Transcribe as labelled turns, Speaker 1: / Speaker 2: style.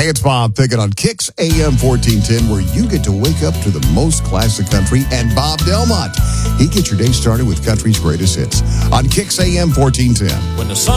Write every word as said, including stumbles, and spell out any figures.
Speaker 1: Hey, it's Bob Pickett on Kicks A M fourteen ten, where you get to wake up to the most classic country and Bob Delmont. He gets your day started with country's greatest hits on Kicks A M fourteen ten.
Speaker 2: When the sun